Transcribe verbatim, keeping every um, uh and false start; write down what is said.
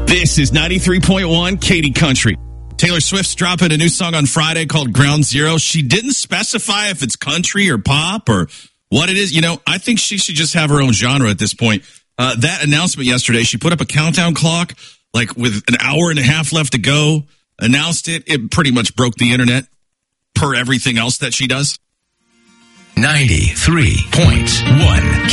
This is ninety-three point one Katy Country. Taylor Swift's dropping a new song on Friday called Ground Zero. She didn't specify if it's country or pop or what it is. You know, I think she should just have her own genre at this point. Uh, that announcement yesterday, she put up a countdown clock, like with an hour and a half left to go, announced it. It pretty much broke the internet per everything else that she does. ninety-three point one